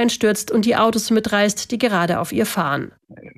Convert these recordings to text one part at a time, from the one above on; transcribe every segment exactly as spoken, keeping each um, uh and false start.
einstürzt und die Autos mitreißt, die gerade auf ihr fahren.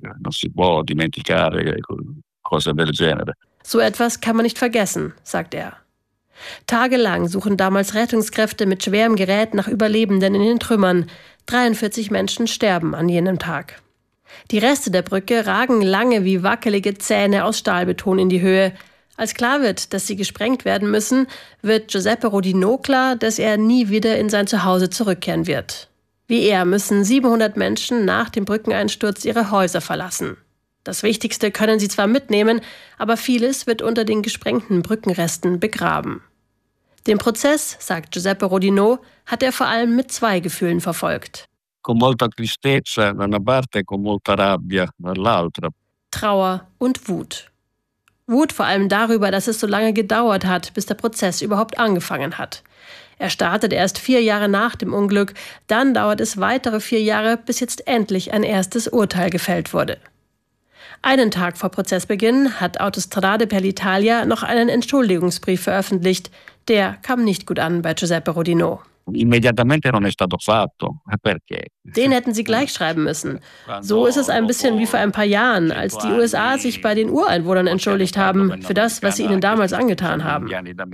So etwas kann man nicht vergessen, sagt er. Tagelang suchen damals Rettungskräfte mit schwerem Gerät nach Überlebenden in den Trümmern. dreiundvierzig Menschen sterben an jenem Tag. Die Reste der Brücke ragen lange wie wackelige Zähne aus Stahlbeton in die Höhe. Als klar wird, dass sie gesprengt werden müssen, wird Giuseppe Rodinò klar, dass er nie wieder in sein Zuhause zurückkehren wird. Wie er müssen siebenhundert Menschen nach dem Brückeneinsturz ihre Häuser verlassen. Das Wichtigste können sie zwar mitnehmen, aber vieles wird unter den gesprengten Brückenresten begraben. Den Prozess, sagt Giuseppe Rodinò, hat er vor allem mit zwei Gefühlen verfolgt. Trauer und Wut. Wut vor allem darüber, dass es so lange gedauert hat, bis der Prozess überhaupt angefangen hat. Er startet erst vier Jahre nach dem Unglück, dann dauert es weitere vier Jahre, bis jetzt endlich ein erstes Urteil gefällt wurde. Einen Tag vor Prozessbeginn hat Autostrade per l'Italia noch einen Entschuldigungsbrief veröffentlicht. Der kam nicht gut an bei Giuseppe Rodinò. Den hätten sie gleich schreiben müssen. So ist es ein bisschen wie vor ein paar Jahren, als die U S A sich bei den Ureinwohnern entschuldigt haben für das, was sie ihnen damals angetan haben.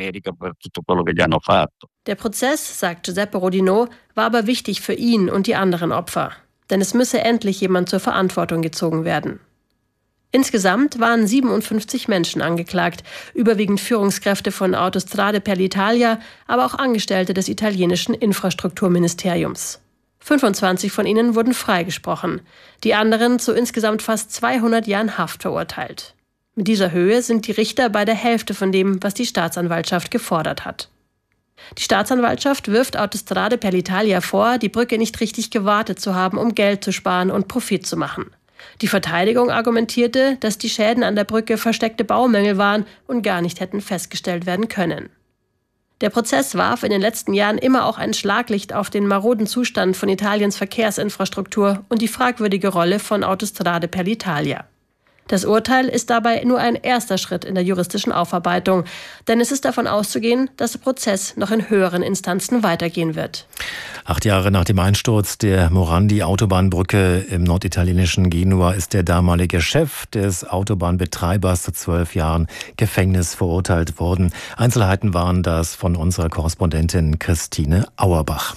Der Prozess, sagt Giuseppe Rodinò, war aber wichtig für ihn und die anderen Opfer. Denn es müsse endlich jemand zur Verantwortung gezogen werden. Insgesamt waren siebenundfünfzig Menschen angeklagt, überwiegend Führungskräfte von Autostrade per l'Italia, aber auch Angestellte des italienischen Infrastrukturministeriums. fünfundzwanzig von ihnen wurden freigesprochen, die anderen zu insgesamt fast zweihundert Jahren Haft verurteilt. Mit dieser Höhe sind die Richter bei der Hälfte von dem, was die Staatsanwaltschaft gefordert hat. Die Staatsanwaltschaft wirft Autostrade per l'Italia vor, die Brücke nicht richtig gewartet zu haben, um Geld zu sparen und Profit zu machen. Die Verteidigung argumentierte, dass die Schäden an der Brücke versteckte Baumängel waren und gar nicht hätten festgestellt werden können. Der Prozess warf in den letzten Jahren immer auch ein Schlaglicht auf den maroden Zustand von Italiens Verkehrsinfrastruktur und die fragwürdige Rolle von Autostrade per l'Italia. Das Urteil ist dabei nur ein erster Schritt in der juristischen Aufarbeitung, denn es ist davon auszugehen, dass der Prozess noch in höheren Instanzen weitergehen wird. Acht Jahre nach dem Einsturz der Morandi-Autobahnbrücke im norditalienischen Genua ist der damalige Chef des Autobahnbetreibers zu zwölf Jahren Gefängnis verurteilt worden. Einzelheiten waren das von unserer Korrespondentin Christine Auerbach.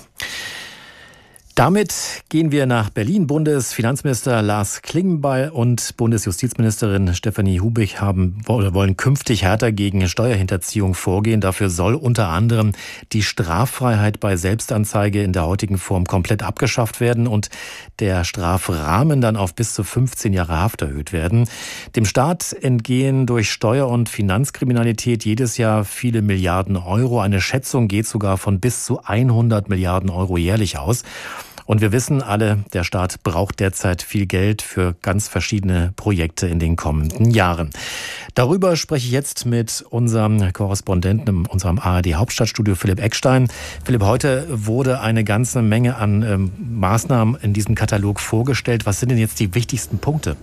Damit gehen wir nach Berlin. Bundesfinanzminister Lars Klingbeil und Bundesjustizministerin Stefanie Hubig haben, wollen künftig härter gegen Steuerhinterziehung vorgehen. Dafür soll unter anderem die Straffreiheit bei Selbstanzeige in der heutigen Form komplett abgeschafft werden und der Strafrahmen dann auf bis zu fünfzehn Jahre Haft erhöht werden. Dem Staat entgehen durch Steuer- und Finanzkriminalität jedes Jahr viele Milliarden Euro. Eine Schätzung geht sogar von bis zu hundert Milliarden Euro jährlich aus. Und wir wissen alle, der Staat braucht derzeit viel Geld für ganz verschiedene Projekte in den kommenden Jahren. Darüber spreche ich jetzt mit unserem Korrespondenten in unserem A R D-Hauptstadtstudio, Philipp Eckstein. Philipp, heute wurde eine ganze Menge an ähm, Maßnahmen in diesem Katalog vorgestellt. Was sind denn jetzt die wichtigsten Punkte?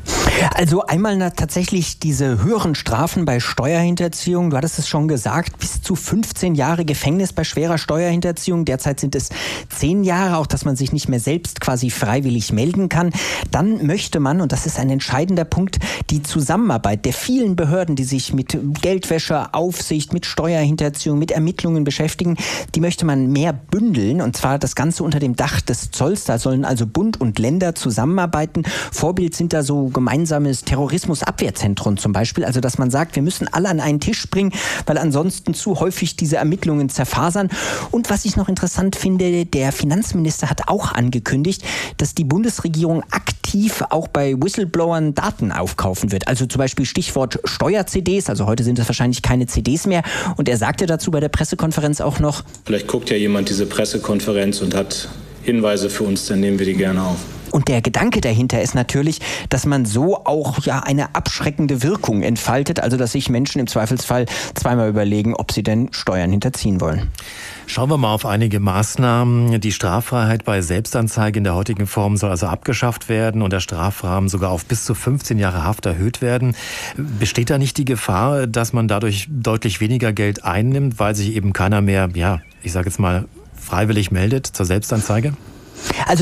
Also einmal na, tatsächlich diese höheren Strafen bei Steuerhinterziehung. Du hattest es schon gesagt, bis zu fünfzehn Jahre Gefängnis bei schwerer Steuerhinterziehung. Derzeit sind es zehn Jahre, auch dass man sich nicht mehr selbst quasi freiwillig melden kann. Dann möchte man, und das ist ein entscheidender Punkt, die Zusammenarbeit der vielen Behörden, die sich mit Geldwäsche, Aufsicht, mit Steuerhinterziehung, mit Ermittlungen beschäftigen, die möchte man mehr bündeln. Und zwar das Ganze unter dem Dach des Zolls. Da sollen also Bund und Länder zusammenarbeiten. Vorbild sind da so gemeinsames Terrorismusabwehrzentrum zum Beispiel. Also dass man sagt, wir müssen alle an einen Tisch bringen, weil ansonsten zu häufig diese Ermittlungen zerfasern. Und was ich noch interessant finde, der Finanzminister hat auch angekündigt, dass die Bundesregierung aktiv auch bei Whistleblowern Daten aufkaufen wird. Also zum Beispiel Stichwort Steuer-C Ds, also heute sind es wahrscheinlich keine C Ds mehr. Und er sagte dazu bei der Pressekonferenz auch noch: Vielleicht guckt ja jemand diese Pressekonferenz und hat Hinweise für uns, dann nehmen wir die gerne auf. Und der Gedanke dahinter ist natürlich, dass man so auch ja eine abschreckende Wirkung entfaltet, also dass sich Menschen im Zweifelsfall zweimal überlegen, ob sie denn Steuern hinterziehen wollen. Schauen wir mal auf einige Maßnahmen. Die Straffreiheit bei Selbstanzeige in der heutigen Form soll also abgeschafft werden und der Strafrahmen sogar auf bis zu fünfzehn Jahre Haft erhöht werden. Besteht da nicht die Gefahr, dass man dadurch deutlich weniger Geld einnimmt, weil sich eben keiner mehr, ja, ich sage jetzt mal, freiwillig meldet zur Selbstanzeige? Also